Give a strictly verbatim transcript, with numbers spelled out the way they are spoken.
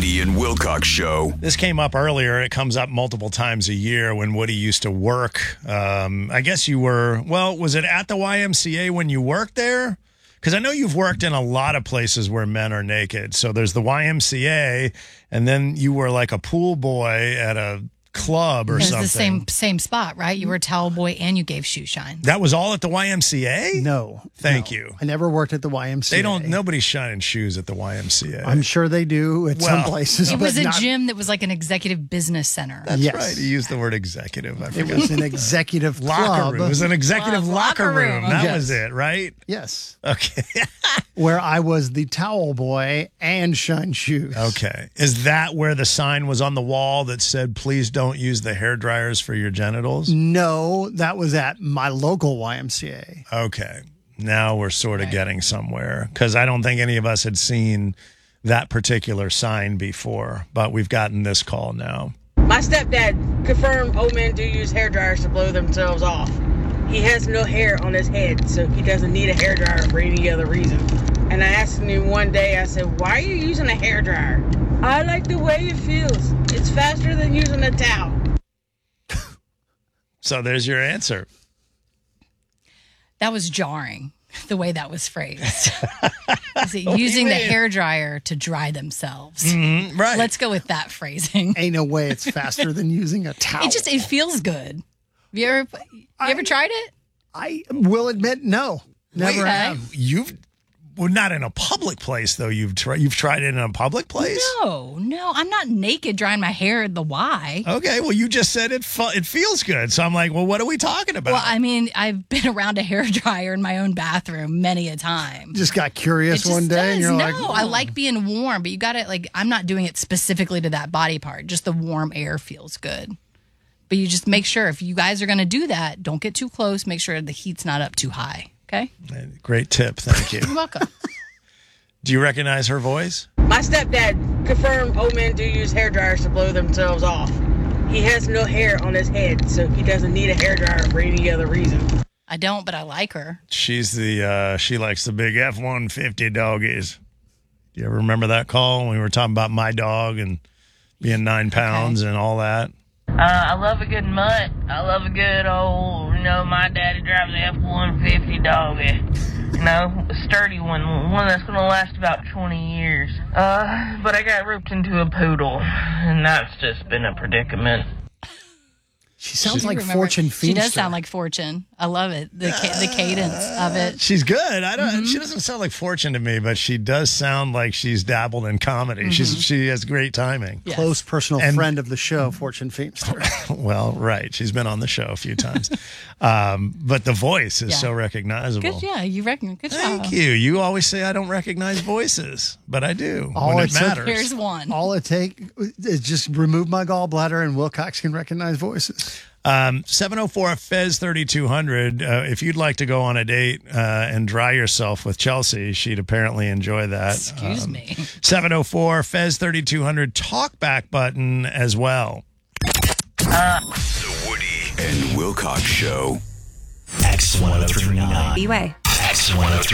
Woody and Wilcox Show. This came up earlier. It comes up multiple times a year when Woody used to work. Um, I guess you were, well, was it at the Y M C A when you worked there? Because I know you've worked in a lot of places where men are naked. So there's the Y M C A, and then you were like a pool boy at a club or it was something. the same same spot, right? You were a towel boy and you gave shoe shine. That was all at the Y M C A? No. Thank no. you. I never worked at the Y M C A. They don't, nobody's shining shoes at the Y M C A. I'm sure they do at Well, some places. It was but a not, gym that was like an executive business center. That's yes. right. He used the word executive. I It forgot. was an executive Locker club. room. It was an executive Club, locker, locker room. room. That Yes. was it, right? Yes. Okay. Where I was the towel boy and shine shoes. Okay. Is that where the sign was on the wall that said, please don't use the hair dryers for your genitals? No, that was at my local Y M C A. Okay. Now we're sort of Right. getting somewhere because I don't think any of us had seen that particular sign before, but we've gotten this call now. My stepdad confirmed old men do use hair dryers to blow themselves off. He has no hair on his head, so he doesn't need a hair dryer for any other reason. And I asked him one day, I said, why are you using a hair dryer? I like the way it feels. It's faster than using a towel. So there's your answer. That was jarring, the way that was phrased. Is it using the mean? hair dryer to dry themselves? Mm, right. Let's go with that phrasing. Ain't no way it's faster than using a towel. It just it feels good. You ever you ever I- tried it? I will admit, no. Never Wait, have. You've, well, not in a public place, though. You've, tri- you've tried it in a public place? No, no, I'm not naked drying my hair at the Y. Okay, well, you just said it fu- it feels good. So I'm like, well, what are we talking about? Well, I mean, I've been around a hair dryer in my own bathroom many a time. Just got It curious just one day does. and you're no, like, I like being warm, but you got to like. I'm not doing it specifically to that body part. Just the warm air feels good. But you just make sure if you guys are going to do that, don't get too close. Make sure the heat's not up too high. Okay. Great tip. Thank you. You're welcome. Do you recognize her voice? My stepdad confirmed old men do use hair dryers to blow themselves off. He has no hair on his head, so he doesn't need a hair dryer for any other reason. I don't, but I like her. She's the, uh, she likes the big F one fifty doggies. Do you ever remember that call when we were talking about my dog and being nine pounds and all that? Uh, I love a good mutt. I love a good old, you know, my daddy drives an F one fifty doggy. You know, a sturdy one, one that's going to last about twenty years. Uh, but I got roped into a poodle, and that's just been a predicament. she sounds Do you like remember- Fortune She Feimster. does sound like Fortune. I love it. The ca- the cadence of it. She's good. I don't. She doesn't sound like Fortune to me, but she does sound like she's dabbled in comedy. She's she has great timing. Yes. Close personal And- friend of the show, Fortune Feimster. Well, right. She's been on the show a few times, um, but the voice is Yeah. so recognizable. Good. Yeah, you reckon? Good Thank job. you. You always say I don't recognize voices, but I do All when it it took- matters. Here's one. All it take is just remove my gallbladder and Wilcox can recognize voices. Um, seven oh four Fez thirty-two hundred. Uh, if you'd like to go on a date uh, and dry yourself with Chelsea, she'd apparently enjoy that. Excuse Um, me. seven oh four Fez thirty-two hundred talkback button as well. The Woody and Wilcox Show. X ten thirty-nine. B-Way. X ten thirty-nine.